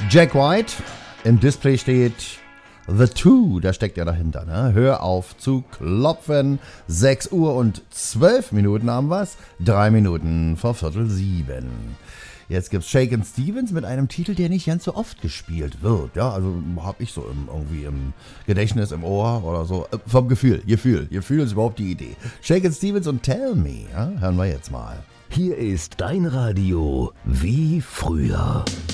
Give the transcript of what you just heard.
Jack White, im Display steht The Two, da steckt er dahinter. Ne? Hör auf zu klopfen. 6 Uhr und 12 Minuten haben wir's. 3 Minuten vor 6:45. Jetzt gibt's Shakin' Stevens mit einem Titel, der nicht ganz so oft gespielt wird. Ja, also hab ich so irgendwie im Gedächtnis, im Ohr oder so. Vom Gefühl ist überhaupt die Idee. Shakin' Stevens und Tell Me, ja? Hören wir jetzt mal. Hier ist dein Radio wie früher.